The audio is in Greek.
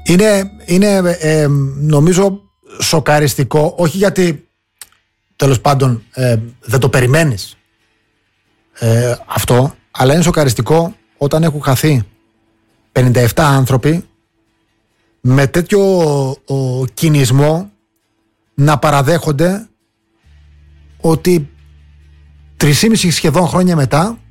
Είναι νομίζω σοκαριστικό, όχι γιατί τέλος πάντων δεν το περιμένεις αυτό, αλλά είναι σοκαριστικό όταν έχουν χαθεί 57 άνθρωποι με τέτοιο κινησμό να παραδέχονται ότι 3,5 σχεδόν χρόνια μετά